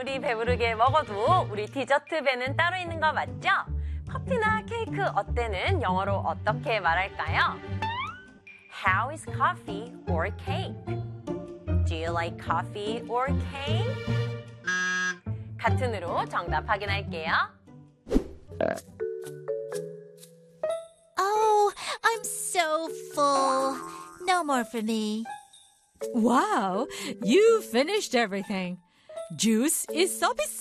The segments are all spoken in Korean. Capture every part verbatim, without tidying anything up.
아무리 배부르게 먹어도 우리 디저트 배는 따로 있는 거 맞죠? 커피나 케이크 어때는 영어로 어떻게 말할까요? How is coffee or cake? Do you like coffee or cake? 같은으로 정답 확인할게요. Oh, I'm so full. No more for me. Wow, you finished everything. Juice is 서비스.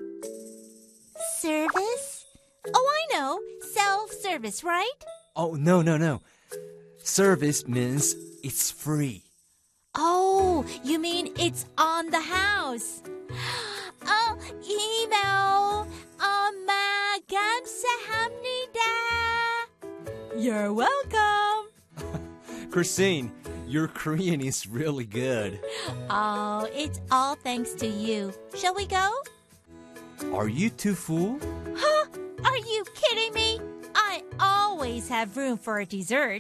Service? Oh, I know. Self-service, right? Oh, no, no, no. Service means it's free. Oh, you mean it's on the house. Oh, email. 엄마, 감사합니다. You're welcome. Christine, your Korean is really good. Oh, it's all thanks to you. Shall we go? Are you too full? Huh? Are you kidding me? I always have room for a dessert.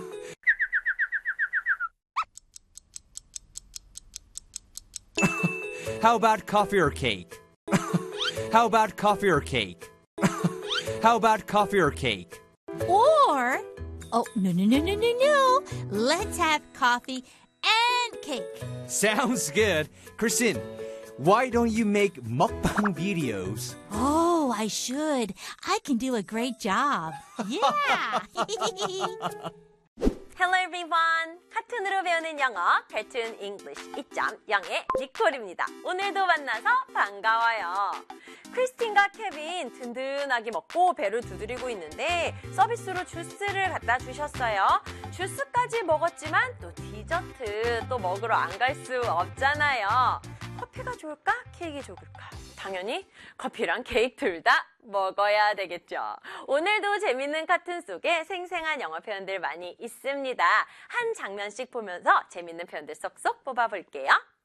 How about coffee or cake? How about coffee or cake? How about coffee or cake? Or, oh, no, no, no, no, no, no. Let's have coffee and cake. Sounds good. Christine, why don't you make mukbang videos? Oh, I should. I can do a great job. Yeah. Hello everyone. 카툰으로 배우는 영어, Cartoon English 이 점 영의 니콜입니다. 오늘도 만나서 반가워요. 크리스틴과 케빈 든든하게 먹고 배를 두드리고 있는데 서비스로 주스를 갖다 주셨어요. 주스까지 먹었지만 또 디저트 또 먹으러 안 갈 수 없잖아요. 커피가 좋을까? 케이크 좋을까? 당연히 커피랑 케이크 둘 다 먹어야 되겠죠. 오늘도 재밌는 카툰 속에 생생한 영어 표현들 많이 있습니다. 한 장면씩 보면서 재밌는 표현들 쏙쏙 뽑아볼게요.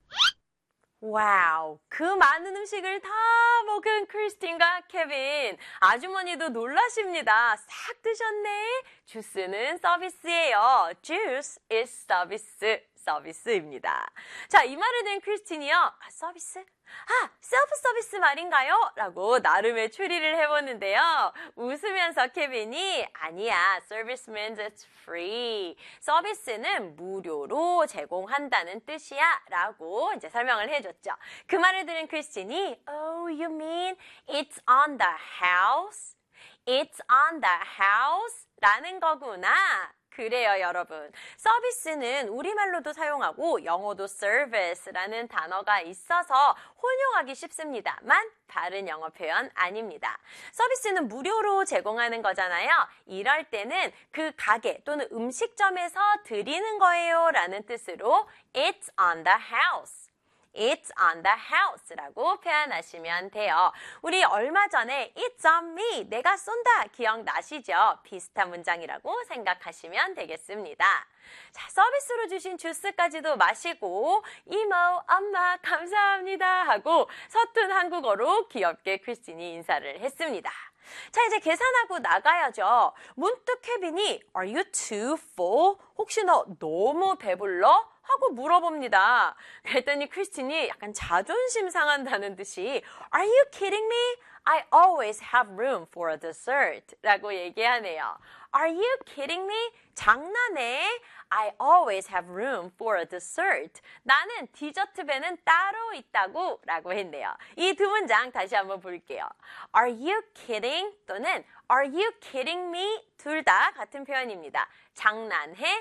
와우, 그 많은 음식을 다 먹은 크리스틴과 케빈. 아주머니도 놀라십니다. 싹 드셨네. 주스는 서비스예요. Juice is 서비스. 서비스입니다. 자, 이 말을 들은 크리스틴이요. 아, 서비스? 아, 셀프 서비스 말인가요? 라고 나름의 추리를 해보는데요. 웃으면서 케빈이 아니야, service means it's free. 서비스는 무료로 제공한다는 뜻이야. 라고 이제 설명을 해줬죠. 그 말을 들은 크리스틴이 Oh, you mean it's on the house? It's on the house? 라는 거구나. 그래요, 여러분. 서비스는 우리말로도 사용하고 영어도 service라는 단어가 있어서 혼용하기 쉽습니다만 다른 영어 표현 아닙니다. 서비스는 무료로 제공하는 거잖아요. 이럴 때는 그 가게 또는 음식점에서 드리는 거예요 라는 뜻으로 It's on the house. It's on the house라고 표현하시면 돼요. 우리 얼마 전에 It's on me, 내가 쏜다 기억나시죠? 비슷한 문장이라고 생각하시면 되겠습니다. 자, 서비스로 주신 주스까지도 마시고 이모, 엄마 감사합니다 하고 서툰 한국어로 귀엽게 크리스틴이 인사를 했습니다. 자, 이제 계산하고 나가야죠. 문득 케빈이 Are you too full? 혹시 너 너무 배불러? 하고 물어봅니다. 그랬더니 크리스틴이 약간 자존심 상한다는 듯이 Are you kidding me? I always have room for a dessert 라고 얘기하네요. Are you kidding me? 장난해? I always have room for a dessert. 나는 디저트 배는 따로 있다고 라고 했네요. 이 두 문장 다시 한번 볼게요. Are you kidding? 또는 Are you kidding me? 둘 다 같은 표현입니다. 장난해?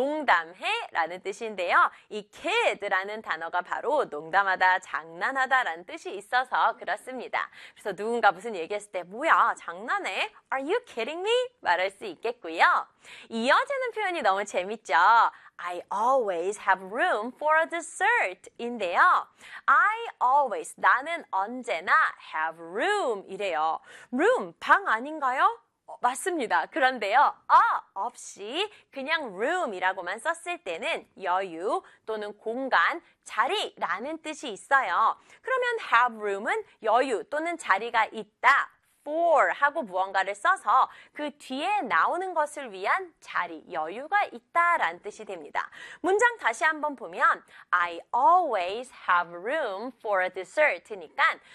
농담해 라는 뜻인데요. 이 kid라는 단어가 바로 농담하다, 장난하다 라는 뜻이 있어서 그렇습니다. 그래서 누군가 무슨 얘기했을 때 뭐야 장난해? Are you kidding me? 말할 수 있겠고요. 이어지는 표현이 너무 재밌죠. I always have room for a dessert 인데요. I always, 나는 언제나 have room 이래요. room, 방 아닌가요? 어, 맞습니다. 그런데요. 아, 없이 그냥 room이라고만 썼을 때는 여유 또는 공간, 자리라는 뜻이 있어요. 그러면 have room은 여유 또는 자리가 있다. for 하고 무언가를 써서 그 뒤에 나오는 것을 위한 자리, 여유가 있다라는 뜻이 됩니다. 문장 다시 한번 보면 I always have room for a dessert니까